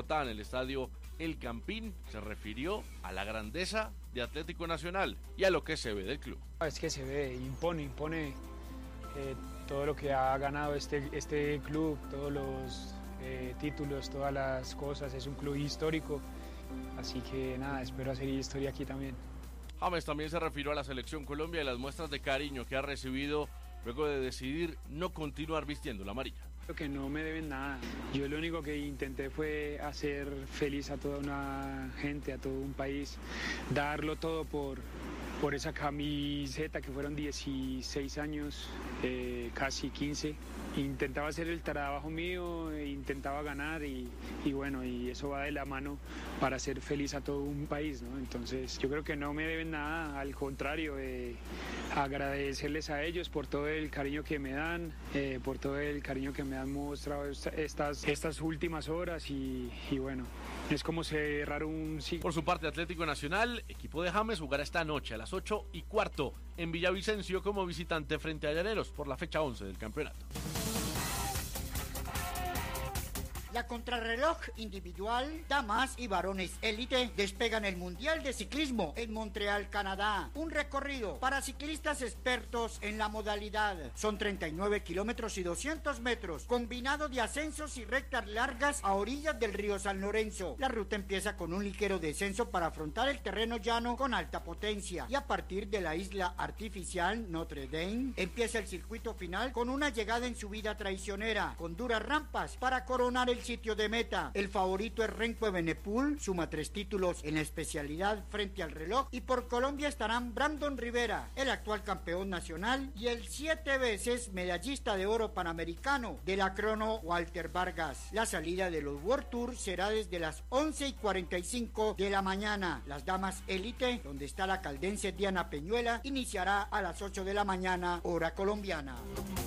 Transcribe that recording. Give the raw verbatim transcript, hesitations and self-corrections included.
Bogotá, en el estadio El Campín, se refirió a la grandeza de Atlético Nacional y a lo que se ve del club. Es que se ve, impone, impone eh, todo lo que ha ganado este, este club, todos los eh, títulos, todas las cosas. Es un club histórico, así que nada, espero hacer historia aquí también. James también se refirió a la selección Colombia y las muestras de cariño que ha recibido luego de decidir no continuar vistiendo la amarilla. Creo que no me deben nada. Yo lo único que intenté fue hacer feliz a toda una gente, a todo un país, darlo todo por, por esa camiseta que fueron dieciséis años, eh, casi quince. Intentaba hacer el trabajo mío, intentaba ganar y, y bueno, y eso va de la mano para hacer feliz a todo un país, ¿no? Entonces yo creo que no me deben nada, al contrario, eh, agradecerles a ellos por todo el cariño que me dan, eh, por todo el cariño que me han mostrado estas, estas últimas horas y, y bueno, es como cerrar un ciclo. Por su parte, Atlético Nacional, equipo de James, jugará esta noche a las ocho y cuarto en Villavicencio como visitante frente a Llaneros por la fecha once del campeonato. La contrarreloj individual, damas y varones élite despegan el Mundial de Ciclismo en Montreal, Canadá. Un recorrido para ciclistas expertos en la modalidad. Son treinta y nueve kilómetros y doscientos metros, combinado de ascensos y rectas largas a orillas del río San Lorenzo. La ruta empieza con un ligero descenso para afrontar el terreno llano con alta potencia. Y a partir de la isla artificial Notre Dame, empieza el circuito final con una llegada en subida traicionera, con duras rampas para coronar el sitio de meta. El favorito es Renko Evenepoel, suma tres títulos en la especialidad frente al reloj, y por Colombia estarán Brandon Rivera, el actual campeón nacional, y el siete veces medallista de oro panamericano de la crono Walter Vargas. La salida de los World Tour será desde las once y cuarenta y cinco de la mañana. Las damas élite, donde está la caldense Diana Peñuela, iniciará a las ocho de la mañana, hora colombiana.